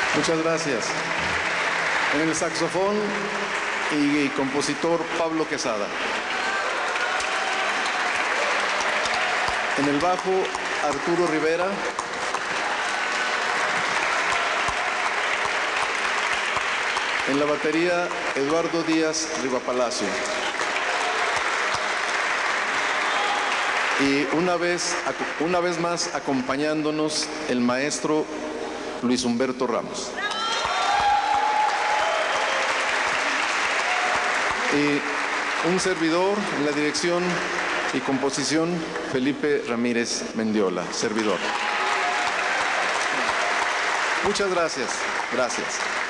Muchas gracias. En el saxofón y compositor Pablo Quesada. En el bajo Arturo Rivera. En la batería Eduardo Díaz Rivapalacio. Y una vez más acompañándonos el maestro Luis Humberto Ramos. Y un servidor en la dirección y composición, Felipe Ramírez Mendiola, servidor. Muchas gracias. Gracias.